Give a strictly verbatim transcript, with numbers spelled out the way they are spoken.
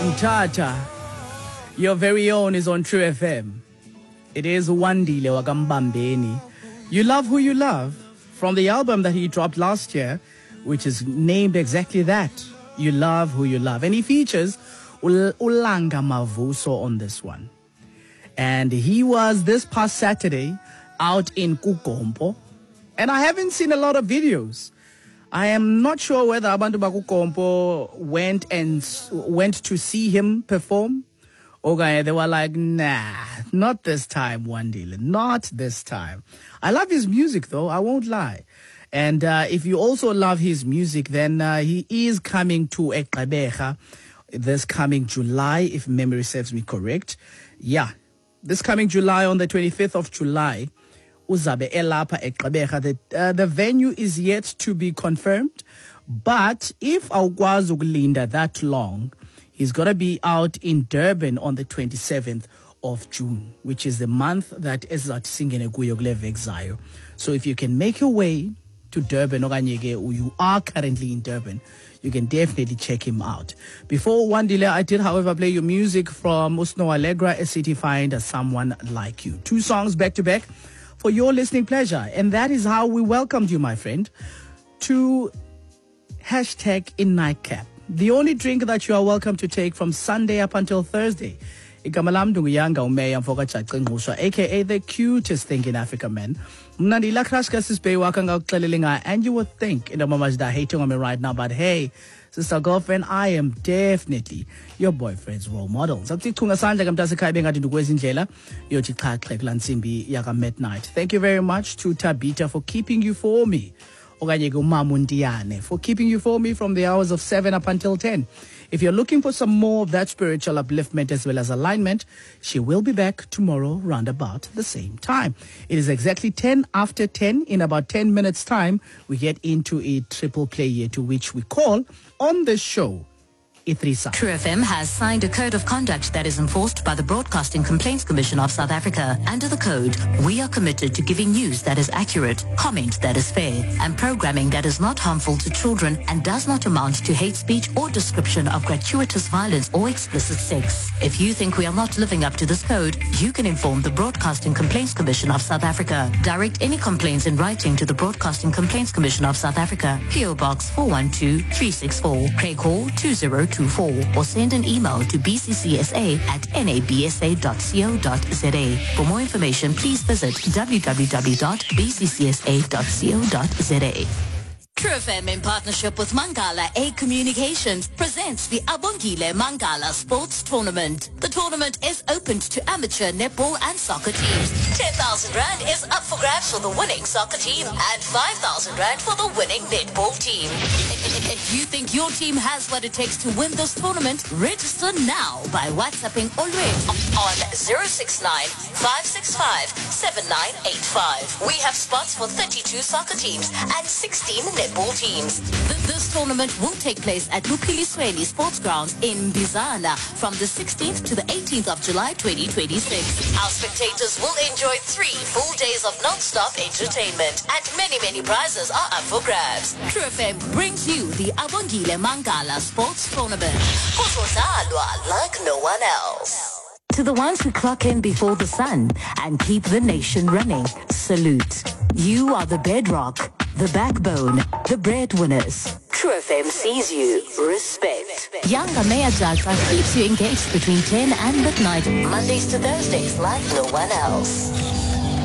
Tata, your very own is on True F M. It is Wandile Wakambambeni. You love who you love, from the album that he dropped last year, which is named exactly that. You love who you love. And he features Ul- Ulanga Mavuso on this one. And he was this past Saturday out in Kukompo. And I haven't seen a lot of videos. I am not sure whether Abantu Bakukompo went and went to see him perform. Okay, they were like, nah, not this time, Wandile, not this time. I love his music, though, I won't lie. And uh, if you also love his music, then uh, he is coming to Ekabeja this coming July, if memory serves me correct. Yeah, this coming July, on the twenty-fifth of July, Uzabe Elapa Ekabeja. The, uh, the venue is yet to be confirmed, but if Augwazu Linda that long, he's going to be out in Durban on the twenty-seventh of June, which is the month that Ezat Singene Guyoglev Exile. So if you can make your way to Durban, or you are currently in Durban, you can definitely check him out. Before Wandile, I did, however, play your music from Usno Allegra, A City Find, Someone Like You. Two songs back to back for your listening pleasure. And that is how we welcomed you, my friend, to hashtag in Nightcap. The only drink that you are welcome to take from Sunday up until Thursday. Igamalam Dunguyanga Umeya Mfoka Chakengusha, aka the cutest thing in Africa, man. Mnandila Krashka Sispe Wakanga Klelilinga, and you would think in the moments that hating on me right now, but hey, sister girlfriend, I am definitely your boyfriend's role model. Thank you very much to Tabita for keeping you for me. For keeping you for me from the hours of seven up until ten. If you're looking for some more of that spiritual upliftment as well as alignment, she will be back tomorrow round about the same time. It is exactly ten after ten. In about ten minutes time, we get into a triple play here, to which we call on the show Ithrisa. True F M has signed a code of conduct that is enforced by the Broadcasting Complaints Commission of South Africa. Under the code, we are committed to giving news that is accurate, comment that is fair, and programming that is not harmful to children and does not amount to hate speech or description of gratuitous violence or explicit sex. If you think we are not living up to this code, you can inform the Broadcasting Complaints Commission of South Africa. Direct any complaints in writing to the Broadcasting Complaints Commission of South Africa, P O Box four one two three six four, Craig Hall two zero two four, or send an email to b c c s a at n a b s a dot co dot z a. For more information, please visit w w w dot b c c s a dot co dot z a. True F M, in partnership with Mangala A Communications, presents the Abongile Mangala Sports Tournament. The tournament is open to amateur netball and soccer teams. ten thousand rand is up for grabs for the winning soccer team and five thousand rand for the winning netball team. If you think your team has what it takes to win this tournament, register now by WhatsApping Olwe on zero six nine, five six five, seven nine eight five. We have spots for thirty-two soccer teams and sixteen netball teams. This tournament will take place at Lupilisweni Sports Grounds in Bizana from the sixteenth to the eighteenth of July twenty twenty-six. Our spectators will enjoy three full days of non-stop entertainment, and many, many prizes are up for grabs. True F M brings you the Abongile Mangala Sports Tournament. Kuzodlalwa like no one else. To the ones who clock in before the sun and keep the nation running, salute. You are the bedrock, the backbone, the breadwinners. True F M sees you. Respect. Younger Maya Jagba keeps you engaged between ten and midnight, Mondays to Thursdays like no one else.